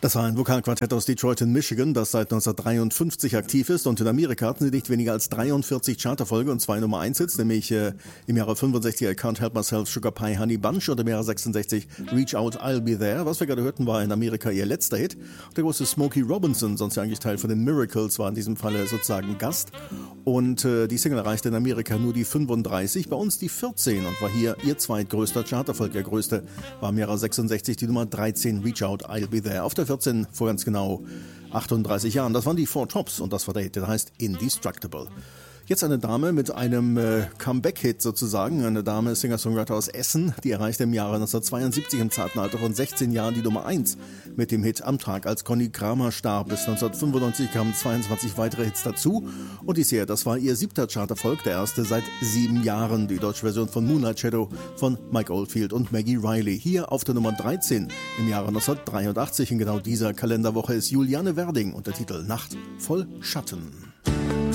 Das war ein Vokalquartett aus Detroit in Michigan, das seit 1953 aktiv ist, und in Amerika hatten sie nicht weniger als 43 Charterfolge und 2 Nummer 1 Hits, nämlich im Jahre 65 I Can't Help Myself, Sugar Pie Honey Bunch, und im Jahre 66 Reach Out I'll Be There. Was wir gerade hörten, war in Amerika ihr letzter Hit. Der große Smokey Robinson, sonst ja eigentlich Teil von den Miracles, war in diesem Falle sozusagen Gast, und die Single erreichte in Amerika nur die 35, bei uns die 14 und war hier ihr zweitgrößter Charterfolg. Der größte war im Jahre 66 die Nummer 13, Reach Out I'll Be There. Auf der 14 vor ganz genau 38 Jahren. Das waren die Four Tops und das war der Hit, der heißt Indestructible. Jetzt eine Dame mit einem Comeback-Hit sozusagen, eine Dame, Singer-Songwriter aus Essen, die erreichte im Jahre 1972 im zarten Alter von 16 Jahren die Nummer 1 mit dem Hit Am Tag, als Conny Kramer starb. Bis 1995 kamen 22 weitere Hits dazu und ich sehe, das war ihr 7. Charterfolg, der erste seit 7 Jahren. Die deutsche Version von Moonlight Shadow von Mike Oldfield und Maggie Reilly. Hier auf der Nummer 13 im Jahre 1983. In genau dieser Kalenderwoche ist Juliane Werding und der Titel Nacht voll Schatten.